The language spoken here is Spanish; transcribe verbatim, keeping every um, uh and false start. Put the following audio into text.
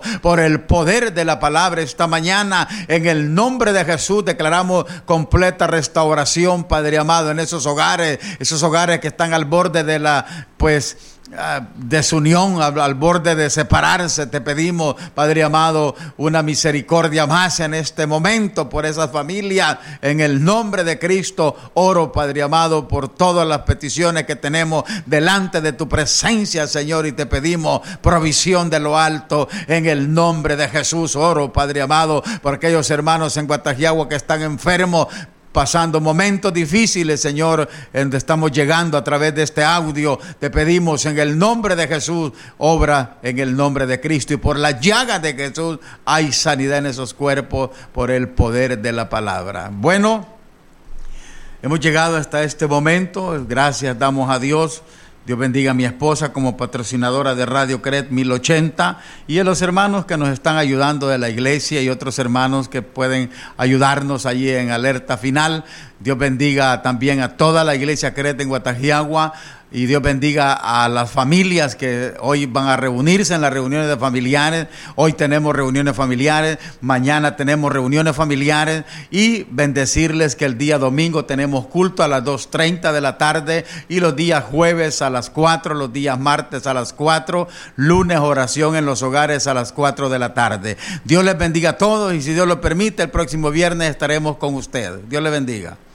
por el poder de la palabra esta mañana. En el nombre de Jesús declaramos completa restauración, Padre amado, en esos hogares, esos hogares que están al borde de la, pues, desunión, al, al borde de separarse. Te pedimos, Padre amado, una misericordia más en este momento por esas familias. En el nombre de Cristo oro, Padre amado, por todas las peticiones que tenemos delante de tu presencia, Señor, y te pedimos provisión de lo alto. En el nombre de Jesús oro, Padre amado, por aquellos hermanos en Guatajiagua que están enfermos, pasando momentos difíciles, Señor, en donde estamos llegando a través de este audio. Te pedimos en el nombre de Jesús, obra en el nombre de Cristo, y por la llaga de Jesús hay sanidad en esos cuerpos por el poder de la palabra. Bueno, hemos llegado hasta este momento. Gracias damos a Dios. Dios bendiga a mi esposa como patrocinadora de Radio Cret mil ochenta, y a los hermanos que nos están ayudando de la iglesia y otros hermanos que pueden ayudarnos allí en Alerta Final. Dios bendiga también a toda la iglesia Cret en Guatajiagua, y Dios bendiga a las familias que hoy van a reunirse en las reuniones de familiares. Hoy tenemos reuniones familiares, mañana tenemos reuniones familiares, y bendecirles que el día domingo tenemos culto a las dos treinta de la tarde, y los días jueves a las cuatro, los días martes a las cuatro, lunes oración en los hogares a las cuatro de la tarde. Dios les bendiga a todos, y si Dios lo permite, el próximo viernes estaremos con ustedes. Dios les bendiga.